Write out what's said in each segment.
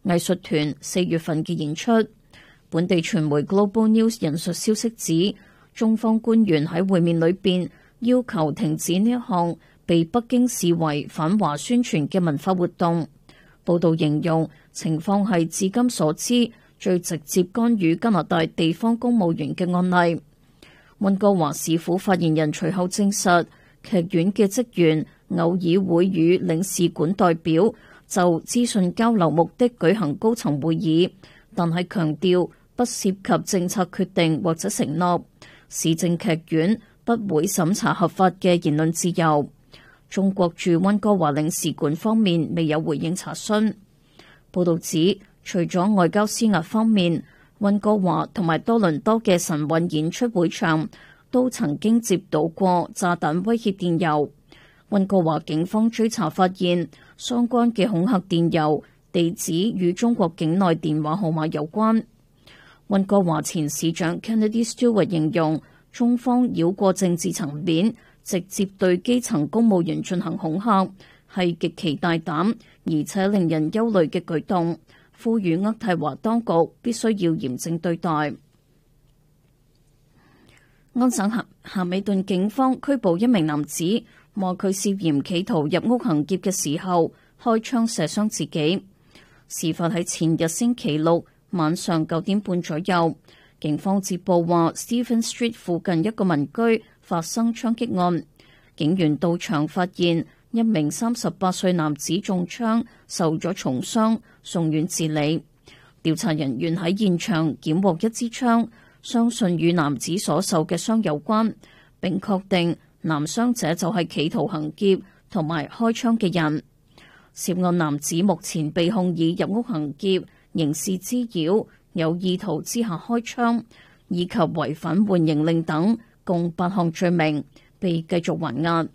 藝術團4月份嘅演出。本地傳媒 Global News 引述消息指，中方官員喺會面裏邊要求停止呢一項被北京視為反華宣傳嘅文化活動。報道形容情況係至今所知最直接干預加拿大地方公務員嘅案例。溫哥華市府發言人隨後證實，劇院嘅職員偶爾會與領事館代表就資訊交流目的舉行高層會議，但係強調不涉及政策決定或者承諾。市政劇院不會審查合法嘅言論自由。中國駐溫哥華領事館方面未有回應查詢。報道指，除咗外交施壓方面，溫哥華同埋多倫多嘅晨運演出會場都曾經接到過炸彈威脅電郵。溫哥華警方追查發現，相關嘅恐嚇電郵地址與中國境內電話號碼有關。溫哥華前市長 Kennedy Stewart 形容，中方繞過政治層面，直接對基層公務員進行恐嚇，係極其大膽而且令人憂慮嘅舉動，呼籲渥太華當局必須要嚴正對待。安省咸美頓警方拘捕一名男子，話佢涉嫌企圖入屋行劫嘅時候開槍射傷自己。事發喺前日星期六晚上9點半左右，警方接報話 Stephen Street 附近一個民居發生槍擊案，警員到場發現一名38歲男子中槍，受咗重傷，送院治理。調查人員喺現場檢獲一支槍，相信與男子所受嘅傷有關，並確定男傷者就係企圖行劫同埋開槍嘅人。涉案男子目前被控以入屋行劫、刑事滋擾、有意圖之下開槍以及違反緩刑令等共8項罪名，被繼續還押。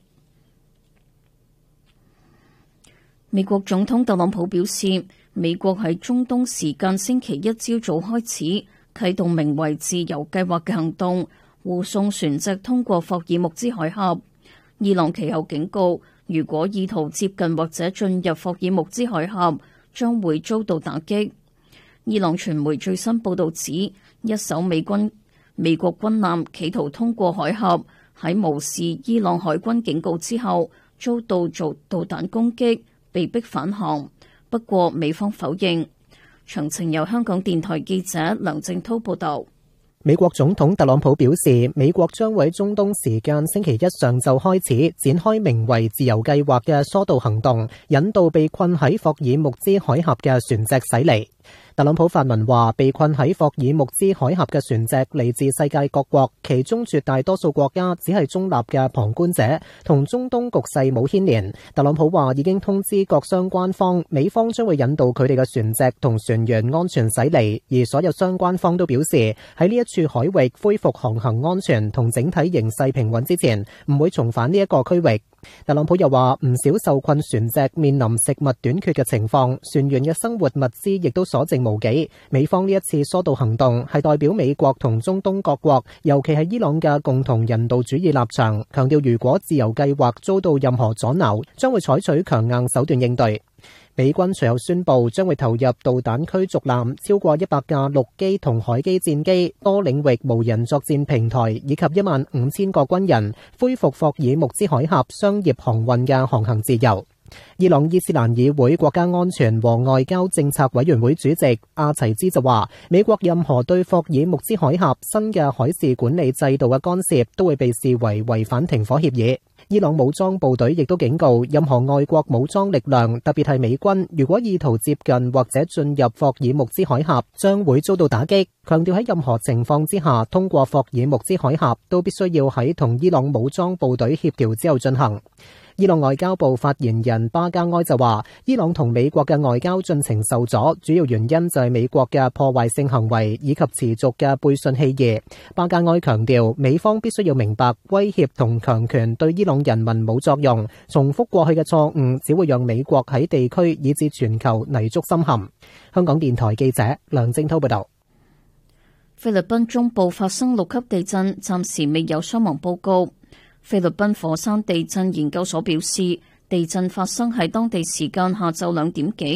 美國總統特朗普表示，美國喺中東時間星期一朝早開始啟動名為自由計劃嘅行動，護送船隻通過霍爾木茲海峽。伊朗其後警告，如果意圖接近或者進入霍爾木茲海峽，將會遭到打擊。伊朗傳媒最新報道指，一艘美國軍艦企圖通過海峽，喺無視伊朗海軍警告之後，遭到導彈攻擊，被迫返航。不過美方否認。詳情由香港電台記者梁正濤報道。 美國總統特朗普表示，美國將會喺中東時間星期一上晝開始展開名為自由計劃嘅疏導行動，引導被困喺霍爾木茲海峽嘅船隻駛離。特朗普發文話，被困喺霍爾木茲海峽嘅船隻嚟自世界各國，其中絕大多數國家只係中立嘅旁觀者，同中東局勢冇牽連。特朗普話已經通知各相關方，美方將會引導佢哋嘅船隻同船員安全駛離，而所有相關方都表示喺呢一處海域恢復航行安全同整體形勢平穩之前，唔會重返呢一個區域。特朗普又話，唔少受困船隻面臨食物短缺嘅情況，船員嘅生活物資亦都所剩無幾。美方呢一次疏導行動係代表美國同中東各國，尤其係伊朗嘅共同人道主義立場，強調如果自由計劃遭到任何阻撓，將會採取強硬手段應對。美軍隨後宣布將會投入導彈驅逐艦超過100架陸基同海基戰機、多領域無人作戰平台以及15000個軍人，恢復霍爾木茲海峽商業航運嘅航行自由。伊朗伊斯蘭議會國家安全和外交政策委員會主席阿齊茲就話，美國任何對霍爾木茲海峽新嘅海事管理制度嘅干涉都會被視為違反停火協議。伊朗武裝部隊亦都警告，任何外國武裝力量，特別係美軍，如果意圖接近或者進入霍爾木茲海峽，將會遭到打擊。強調喺任何情況之下，通過霍爾木茲海峽都必須要喺同伊朗武裝部隊協調之後進行。伊朗外交部發言人巴加埃就話，伊朗同美國嘅外交進程受阻，主要原因就係美國嘅破壞性行為以及持續嘅背信棄義。巴加埃強調，美方必須要明白威脅同強權對伊朗人民冇作用，重複過去嘅錯誤只會讓美國喺地區以至全球泥足深陷。香港電台記者梁正濤報道。 菲律賓中部發生6級地震，暫時未有傷亡報告。菲律賓火山地震研究所表示，地震發生喺當地時間下晝2點幾，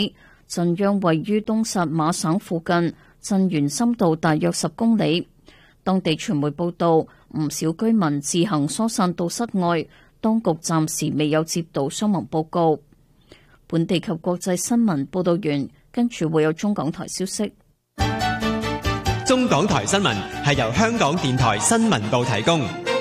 震央位於東薩馬省附近，震源深度大約10公里。當地傳媒報道，唔少居民自行疏散到室外，當局暫時未有接到傷亡報告。本地及國際新聞報道完，跟住會有中港台消息。 中港台新聞係由香港電台新聞部提供。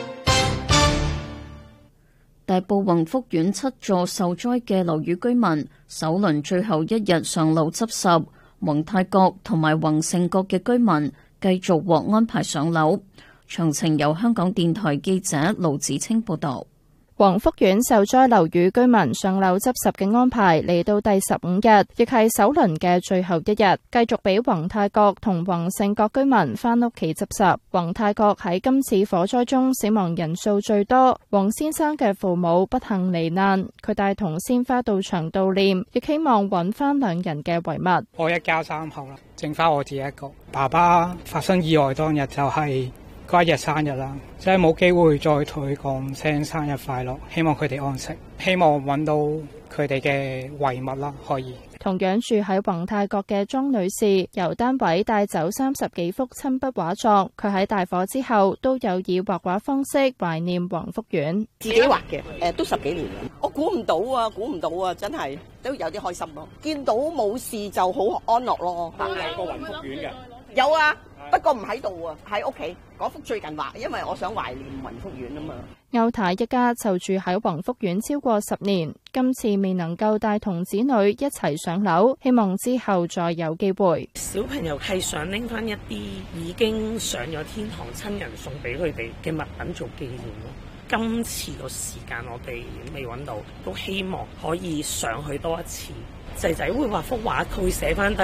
大埔宏福苑7座受災嘅樓宇居民，首輪最後一日上樓執拾。宏泰閣同埋宏盛閣嘅居民繼續獲安排上樓。詳情由香港電台記者盧子清報道。 宏福苑受災樓宇居民上樓執拾嘅安排嚟到第15日，亦係首輪嘅最後一日，繼續俾宏泰閣同宏盛閣居民返屋企執拾。宏泰閣喺今次火災中死亡人數最多，黃先生嘅父母不幸罹難，佢帶同鮮花到場悼念，亦希望揾翻兩人嘅遺物。 我一家3口啦，剩翻我自己一個。爸爸發生意外當日就係嗰一日生日啦，真係冇機會再同佢講聲生日快樂，希望佢哋安息，希望揾到佢哋嘅遺物啦，可以。 同樣住喺宏泰閣嘅莊女士，由單位帶走30幾幅親筆畫作，佢喺大火之後都有以畫畫方式懷念宏福苑。 自己畫嘅，都10幾年啦。我估唔到啊，真係都有啲開心咯。見到冇事就好安樂咯。 但係個宏福苑嘅有啊。不過唔喺度啊，喺屋企嗰幅最近畫，因為我想懷念宏福苑啊嘛。 歐太一家就住喺宏福苑超過10年，今次未能夠帶同子女一齊上樓，希望之後再有機會。 小朋友係想拎翻一啲已經上咗天堂親人送俾佢哋嘅物品做紀念咯。今次個時間我哋未揾到，都希望可以上去多一次。仔仔會畫幅畫，佢會寫翻低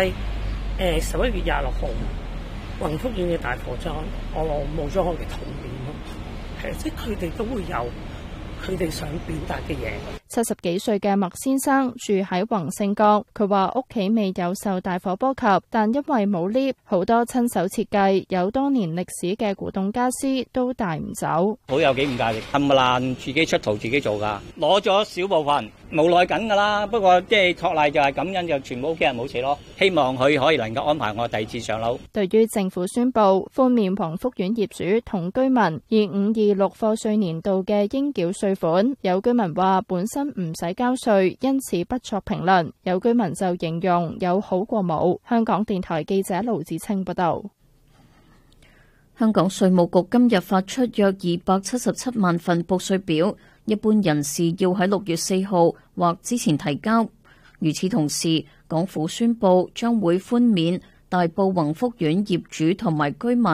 11月26號。宏福苑嘅大火災，我冇咗我嘅童年咯，即係佢哋都會有佢哋想表達嘅嘢。 70幾歲嘅麥先生住喺宏盛閣，佢話屋企未有受大火波及，但因為冇 lift， 好多親手設計有多年歷史嘅古董家私都帶唔走。 好有幾唔介意，冚唪唥自己出圖自己做噶，攞咗少部分，無奈緊噶啦。不過即係托賴就係感恩，就全部屋企人冇事咯。希望佢可以能夠安排我第2次上樓。 對於政府宣布寬免宏福苑業主同居民2526課稅年度嘅應繳稅款，有居民話本身唔使交稅，因此不作評論。有居民就形容有好過冇。香港電台記者盧子清報道。 香港稅務局今日發出約277萬份報稅表，一般人士要喺6月4號或之前提交。與此同時，港府宣布將會寬免大埔宏福苑業主同埋居民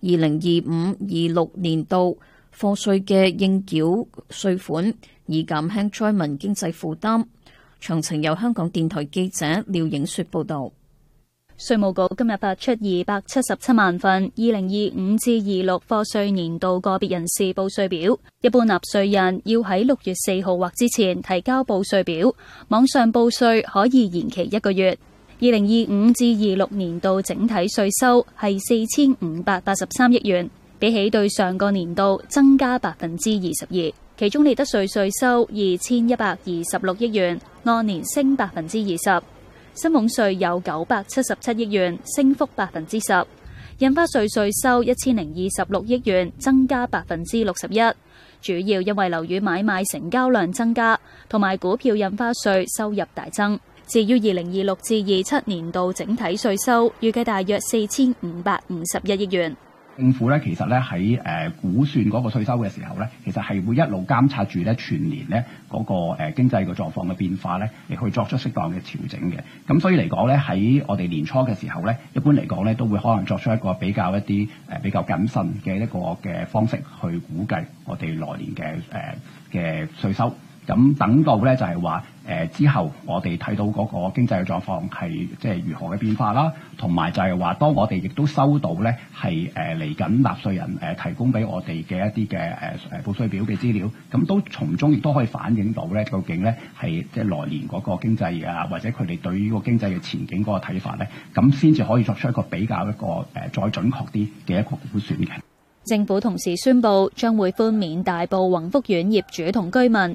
2025-26年度課稅嘅應繳稅款，以減輕災民經濟負擔。詳情由香港電台記者廖影雪報道。 稅務局今日發出277萬份2025至26課稅年度個別人士報稅表，一般納稅人要喺6月4號或之前提交報稅表，網上報稅可以延期1個月。2025至26年度整體稅收係4583億元，比起對上個年度增加22%，其中利得稅稅收2126億元，按年升20%。薪俸稅有977億元，升幅10%；印花稅稅收1026億元，增加61%，主要因為樓宇買賣成交量增加，同埋股票印花稅收入大增。至於2026至27年度整體稅收，預計大約4551億元。 政府咧其實咧喺估算嗰個稅收嘅時候咧，其實係會一路監察住咧全年咧嗰個經濟嘅狀況嘅變化咧，嚟去作出適當嘅調整嘅。咁所以嚟講咧，喺我哋年初嘅時候咧，一般嚟講咧都會可能作出一個比較謹慎嘅一個嘅方式去估計我哋來年嘅稅收。咁等到咧就係話之後我哋睇到嗰個經濟嘅狀況係即係如何嘅變化啦，同埋就係話當我哋亦都收到咧係嚟緊納稅人提供俾我哋嘅一啲嘅報稅表嘅資料，咁都從中亦都可以反映到咧究竟咧係即係來年嗰個經濟啊，或者佢哋對於個經濟嘅前景嗰個睇法咧，咁先至可以作出一個比較再準確啲嘅一個估算嘅。 政府同時宣布將會寬免大埔宏福苑業主同居民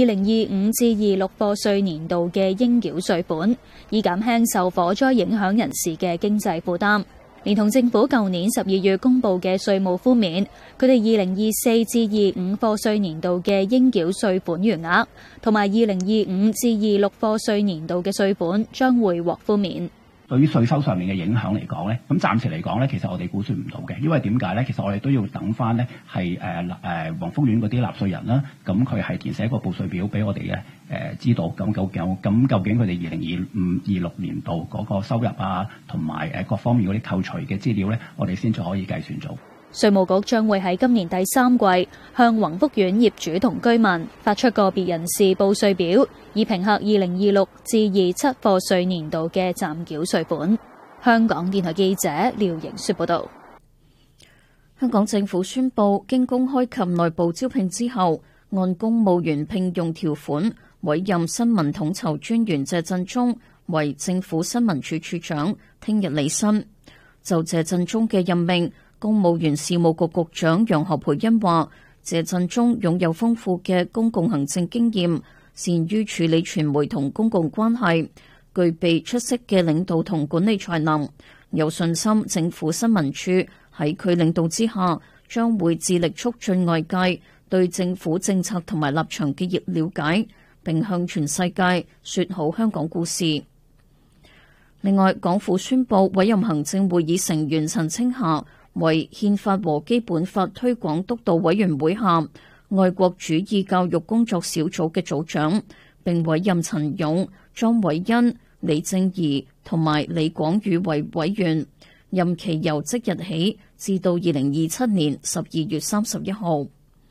2025至26課稅年度嘅應繳稅款，以減輕受火災影響人士嘅經濟負擔。連同政府舊年12月公布嘅稅務寬免，佢哋2024至25課稅年度嘅應繳稅款餘額，同埋2025至26課稅年度嘅稅款將會獲寬免。 對於稅收上面嘅影響嚟講咧，咁暫時嚟講咧，其實我哋估算唔到嘅，因為點解咧？其實我哋都要等翻咧係宏福苑嗰啲納稅人啦，咁佢係填寫一個報稅表俾我哋嘅知道，咁究竟佢哋2025-26年度嗰個收入啊，同埋各方面嗰啲扣除嘅資料咧，我哋先至可以計算做。 稅務局將會喺今年第3季向宏福苑業主同居民發出個別人士報稅表，以評核2026至27課稅年度嘅暫繳稅款。香港電台記者廖瑩雪報道。香港政府宣布，經公開及內部招聘之後，按公務員聘用條款委任新聞統籌專員謝振中為政府新聞處處長，聽日履新。就謝振中嘅任命，公務員事務局局長楊何蓓茵話：謝振中擁有豐富嘅公共行政經驗，善於處理傳媒同公共關係，具備出色嘅領導同管理才能，有信心政府新聞處喺佢領導之下，將會致力促進外界對政府政策同埋立場嘅了解，並向全世界說好香港故事。另外，港府宣布委任行政會議成員陳清霞為憲法和基本法推廣督導委員會下愛國主義教育工作小組嘅組長，並委任陳勇、莊偉欣、李正儀同埋李廣宇為委員，任期由即日起至到2027年12月31號。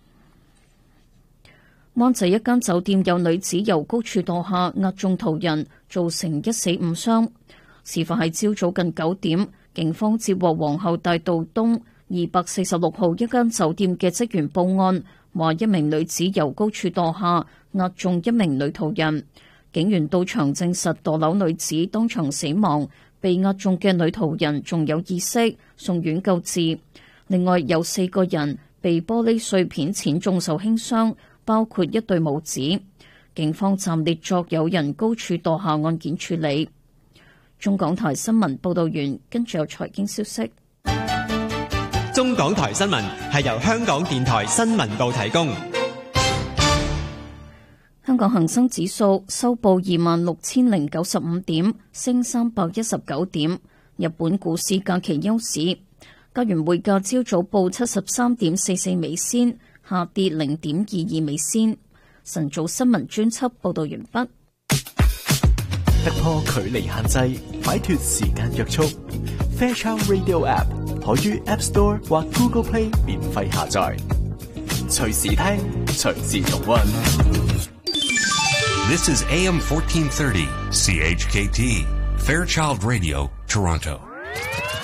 灣仔一間酒店有女子由高處墮下壓中途人，造成1死5傷。事發喺朝早近9點。警方接獲皇后大道東246號一間酒店嘅職員報案，話一名女子由高處墮下，壓中一名女途人。警員到場證實墮樓女子當場死亡，被壓中嘅女途人仲有意識，送院救治。另外有4個人被玻璃碎片濺中受輕傷，包括一對母子。警方暫列作有人高處墮下案件處理。中港台新聞報道完，跟住有財經消息。 中港台新聞係由香港電台新聞部提供。 香港恒生指數收報26,095點，升319點。日本股市假期休市，加元匯價朝早報73.44美仙，下跌0.22美仙。晨早新聞專輯報道完畢。 突破距離限制，擺脫時間約束。Fairchild Radio App 可於 App Store 或 Google Play 免費下載，隨時聽，隨時重溫。 This is AM 1430 CHKT Fairchild Radio Toronto.